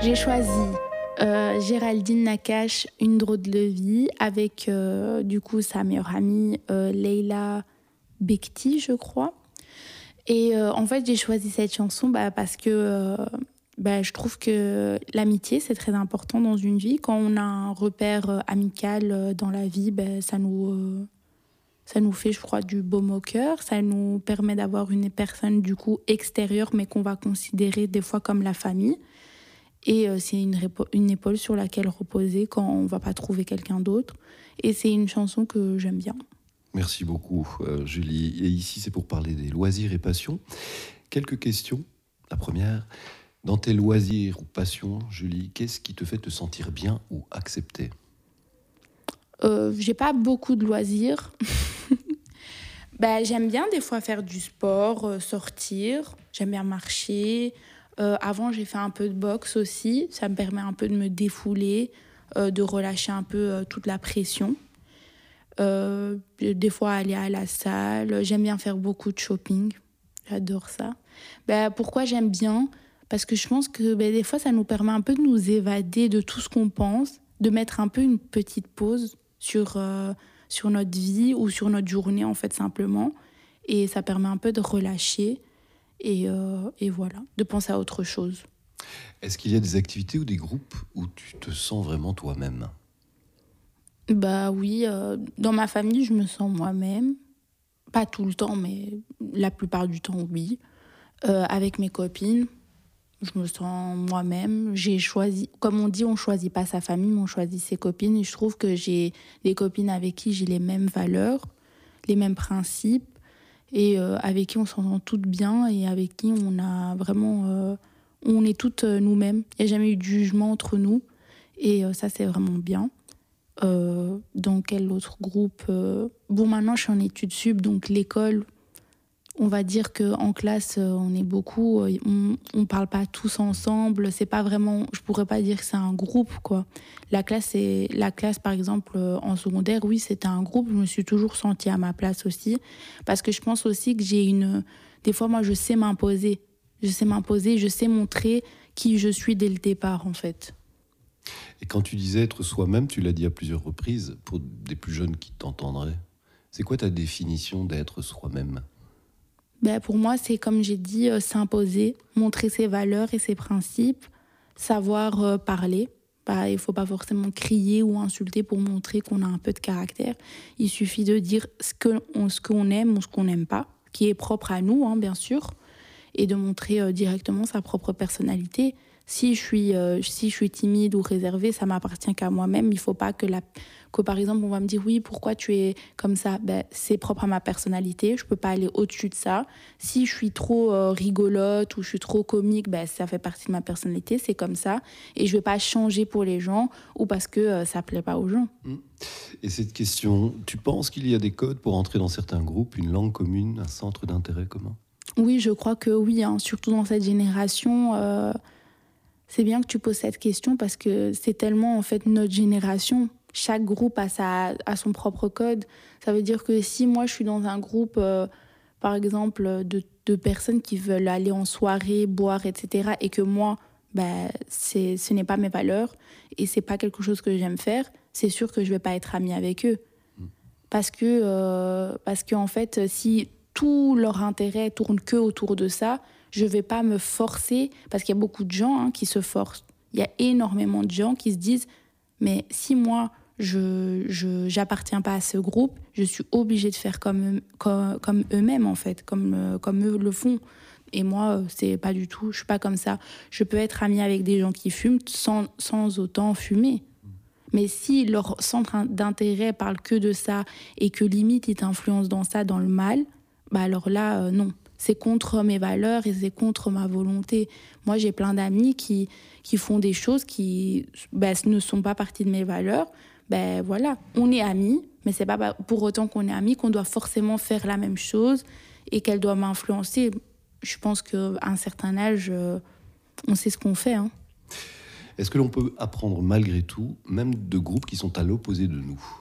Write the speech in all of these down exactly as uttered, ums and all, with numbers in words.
J'ai choisi euh, Géraldine Nakache, Une drôle de vie, avec euh, du coup sa meilleure amie euh, Leila Bekti, je crois. Et euh, en fait, j'ai choisi cette chanson bah, parce que euh, bah, je trouve que l'amitié, c'est très important dans une vie. Quand on a un repère euh, amical euh, dans la vie, bah, ça nous... Euh, Ça nous fait, je crois, du baume au cœur. Ça nous permet d'avoir une personne, du coup, extérieure, mais qu'on va considérer des fois comme la famille. Et euh, c'est une, répo- une épaule sur laquelle reposer quand on ne va pas trouver quelqu'un d'autre. Et c'est une chanson que j'aime bien. Merci beaucoup, euh, Julie. Et ici, c'est pour parler des loisirs et passions. Quelques questions. La première, dans tes loisirs ou passions, Julie, qu'est-ce qui te fait te sentir bien ou accepté ? Euh, j'ai pas beaucoup de loisirs. bah, j'aime bien des fois faire du sport, euh, sortir. J'aime bien marcher. Euh, avant, j'ai fait un peu de boxe aussi. Ça me permet un peu de me défouler, euh, de relâcher un peu euh, toute la pression. Euh, des fois, aller à la salle. J'aime bien faire beaucoup de shopping. J'adore ça. Ben, pourquoi j'aime bien ? Parce que je pense que ben, des fois, ça nous permet un peu de nous évader de tout ce qu'on pense, de mettre un peu une petite pause sur, euh, sur notre vie ou sur notre journée, en fait, simplement. Et ça permet un peu de relâcher et, euh, et voilà, de penser à autre chose. Est-ce qu'il y a des activités ou des groupes où tu te sens vraiment toi-même ? Bah oui, euh, dans ma famille, je me sens moi-même. Pas tout le temps, mais la plupart du temps, oui. Euh, avec mes copines, je me sens moi-même. J'ai choisi, comme on dit, on choisit pas sa famille, mais on choisit ses copines. Et je trouve que j'ai des copines avec qui j'ai les mêmes valeurs, les mêmes principes, et euh, avec qui on s'entend toutes bien, et avec qui on a vraiment, euh, on est toutes euh, nous-mêmes. Il n'y a jamais eu de jugement entre nous, et euh, ça c'est vraiment bien. Euh, dans quel autre groupe euh... Bon, maintenant je suis en études sup, donc l'école. On va dire qu'en classe, on est beaucoup, on ne parle pas tous ensemble. C'est pas vraiment, je pourrais pas dire que c'est un groupe, quoi. La classe, c'est, la classe, par exemple, en secondaire, oui, c'était un groupe. Je me suis toujours sentie à ma place aussi. Parce que je pense aussi que j'ai une... Des fois, moi, je sais m'imposer. Je sais m'imposer, je sais montrer qui je suis dès le départ, en fait. Et quand tu disais être soi-même, tu l'as dit à plusieurs reprises, pour des plus jeunes qui t'entendraient. C'est quoi ta définition d'être soi-même ? Ben, pour moi, c'est comme j'ai dit, euh, s'imposer, montrer ses valeurs et ses principes, savoir euh, parler. Bah, il ne faut pas forcément crier ou insulter pour montrer qu'on a un peu de caractère. Il suffit de dire ce qu'on, ce qu'on aime ou ce qu'on n'aime pas, qui est propre à nous, hein, bien sûr, et de montrer euh, directement sa propre personnalité. Si je suis, euh, si je suis timide ou réservée, ça m'appartient qu'à moi-même. Il ne faut pas que, la, que, par exemple, on va me dire « Oui, pourquoi tu es comme ça ?» Ben, c'est propre à ma personnalité. Je ne peux pas aller au-dessus de ça. Si je suis trop euh, rigolote ou je suis trop comique, ben, ça fait partie de ma personnalité. C'est comme ça. Et je ne vais pas changer pour les gens ou parce que euh, ça ne plaît pas aux gens. Et cette question, tu penses qu'il y a des codes pour entrer dans certains groupes, une langue commune, un centre d'intérêt commun ? Oui, je crois que oui. Hein, surtout dans cette génération... Euh, C'est bien que tu poses cette question parce que c'est tellement, en fait, notre génération. Chaque groupe a, sa, a son propre code. Ça veut dire que si moi, je suis dans un groupe, euh, par exemple, de, de personnes qui veulent aller en soirée, boire, et cetera, et que moi, bah, c'est, ce n'est pas mes valeurs et c'est pas quelque chose que j'aime faire, c'est sûr que je vais pas être amie avec eux. Parce que, euh, parce que en fait, si tout leur intérêt tourne que autour de ça, je ne vais pas me forcer, parce qu'il y a beaucoup de gens hein, qui se forcent. Il y a énormément de gens qui se disent, mais si moi, je je j'appartiens pas à ce groupe, je suis obligée de faire comme, comme, comme eux-mêmes, en fait, comme, euh, comme eux le font. Et moi, c'est pas du tout, je suis pas comme ça. Je peux être amie avec des gens qui fument sans, sans autant fumer. Mais si leur centre d'intérêt parle que de ça et que limite ils t'influencent dans ça, dans le mal, bah alors là, euh, non. C'est contre mes valeurs et c'est contre ma volonté. Moi, j'ai plein d'amis qui, qui font des choses qui bah, ne sont pas partie de mes valeurs. Ben voilà, on est amis, mais c'est pas pour autant qu'on est amis qu'on doit forcément faire la même chose et qu'elle doit m'influencer. Je pense qu'à un certain âge, euh, on sait ce qu'on fait, hein. Est-ce que l'on peut apprendre malgré tout, même de groupes qui sont à l'opposé de nous ?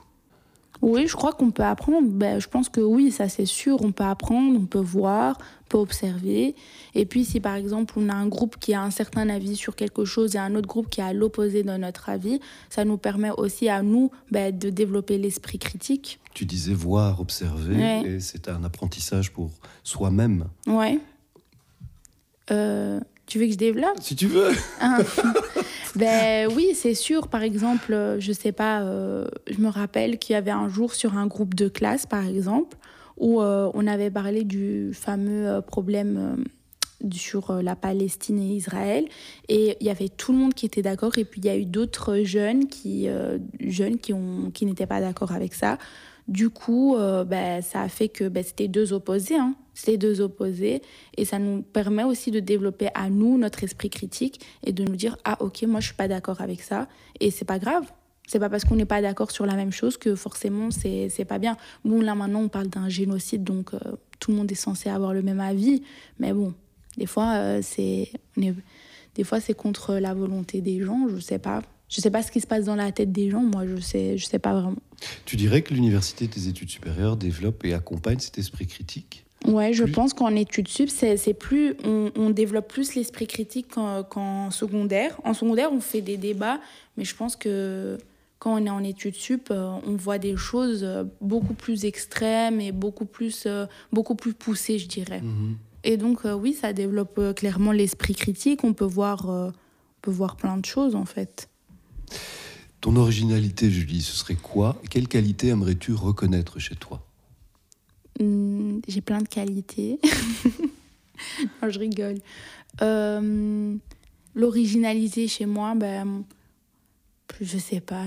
Oui, je crois qu'on peut apprendre. Ben, je pense que oui, ça c'est sûr. On peut apprendre, on peut voir, on peut observer. Et puis si par exemple on a un groupe qui a un certain avis sur quelque chose et un autre groupe qui est à l'opposé de notre avis, ça nous permet aussi à nous ben, de développer l'esprit critique. Tu disais voir, observer, Ouais. et c'est un apprentissage pour soi-même. Ouais. Euh, tu veux que je développe? Si tu veux. Ah. Ben oui, c'est sûr. Par exemple, euh, je sais pas, euh, je me rappelle qu'il y avait un jour sur un groupe de classe, par exemple, où euh, on avait parlé du fameux euh, problème euh, sur euh, la Palestine et Israël. Et il y avait tout le monde qui était d'accord. Et puis il y a eu d'autres jeunes qui, euh, jeunes qui, ont, qui n'étaient pas d'accord avec ça. Du coup, euh, ben, ça a fait que ben, c'était deux opposés. Hein. C'était deux opposés. Et ça nous permet aussi de développer à nous notre esprit critique et de nous dire « Ah, ok, moi, je suis pas d'accord avec ça. » Et c'est pas grave. C'est pas parce qu'on n'est pas d'accord sur la même chose que forcément, c'est, c'est pas bien. Bon, là, maintenant, on parle d'un génocide, donc euh, tout le monde est censé avoir le même avis. Mais bon, des fois, euh, c'est, on est, des fois, c'est contre la volonté des gens. Je sais pas. Je sais pas ce qui se passe dans la tête des gens. Moi, je sais, je sais pas vraiment. Tu dirais que l'université des études supérieures développe et accompagne cet esprit critique ? Ouais, je Plus- pense qu'en études sup, c'est, c'est plus, on, on développe plus l'esprit critique qu'en, qu'en secondaire. En secondaire, on fait des débats, mais je pense que quand on est en études sup, euh, on voit des choses euh, beaucoup plus extrêmes et beaucoup plus, euh, beaucoup plus poussées, je dirais. Mhm. Et donc, euh, oui, ça développe euh, clairement l'esprit critique. On peut voir, euh, on peut voir plein de choses, en fait. Ton originalité, Julie, ce serait quoi ? Quelle qualité aimerais-tu reconnaître chez toi ? Hum, j'ai plein de qualités. Non, je rigole. Euh, l'originalité chez moi, ben, je sais pas.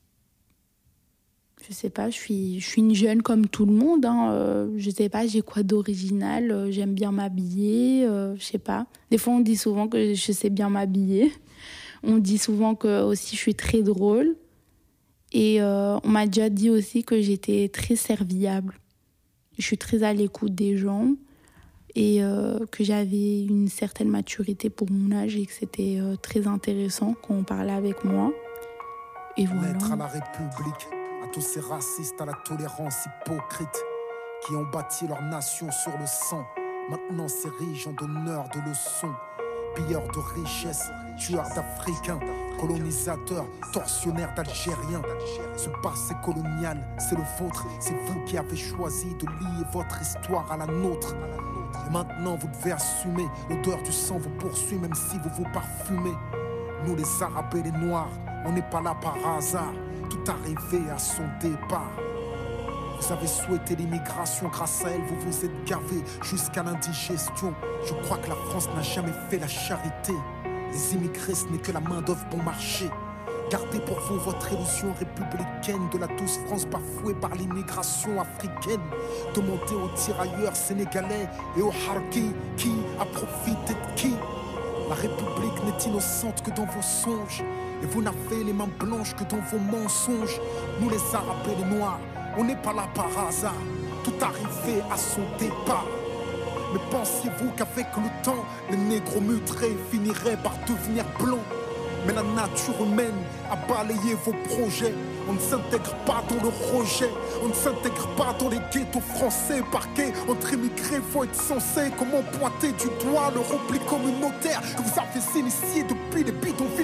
Je sais pas, je suis, je suis une jeune comme tout le monde. Hein. Euh, je sais pas, j'ai quoi d'original. Euh, J'aime bien m'habiller. Euh, je sais pas. Des fois, on dit souvent que je sais bien m'habiller. On dit souvent que aussi je suis très drôle. Et euh, on m'a déjà dit aussi que j'étais très serviable. Je suis très à l'écoute des gens et euh, que j'avais une certaine maturité pour mon âge et que c'était euh, très intéressant quand on parlait avec moi. Et voilà. Lettre à la République, à tous ces racistes, à la tolérance hypocrite, qui ont bâti leur nation sur le sang, maintenant s'érigent en donneurs de leçons, pilleurs de richesses, tueurs d'Africains, colonisateurs, tortionnaires d'Algériens. Ce passé colonial, c'est le vôtre, c'est vous qui avez choisi de lier votre histoire à la nôtre. Et maintenant vous devez assumer, l'odeur du sang vous poursuit même si vous vous parfumez. Nous les Arabes et les Noirs, on n'est pas là par hasard, tout arrivé à son départ. Vous avez souhaité l'immigration, grâce à elle vous vous êtes gavé jusqu'à l'indigestion. Je crois que la France n'a jamais fait la charité. Les immigrés ce n'est que la main d'œuvre bon marché. Gardez pour vous votre illusion républicaine de la douce France bafouée par l'immigration africaine. Demandez aux tirailleurs sénégalais et aux harkis qui a profité de qui. La République n'est innocente que dans vos songes, et vous n'avez les mains blanches que dans vos mensonges. Nous les Arabes et les Noirs, on n'est pas là par hasard, tout arrivé à son départ. Mais pensiez-vous qu'avec le temps, les négros mutrés finiraient par devenir blancs? Mais la nature humaine a balayé vos projets. On ne s'intègre pas dans le rejet, on ne s'intègre pas dans les ghettos français. Parqués entre immigrés, faut être censé. Comment pointer du doigt le repli communautaire que vous avez initié depuis les bidonvilles